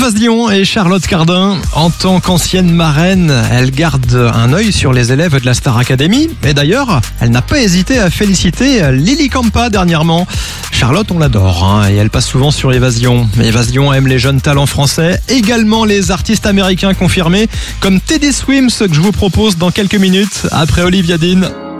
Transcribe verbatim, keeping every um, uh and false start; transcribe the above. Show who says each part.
Speaker 1: Évasion et Charlotte Cardin. En tant qu'ancienne marraine, elle garde un œil sur les élèves de la Star Academy. Et d'ailleurs, elle n'a pas hésité à féliciter Lily Campa dernièrement. Charlotte, on l'adore hein, et elle passe souvent sur Évasion. Évasion aime les jeunes talents français, également les artistes américains confirmés, comme Teddy Swims que je vous propose dans quelques minutes après Olivia Dean.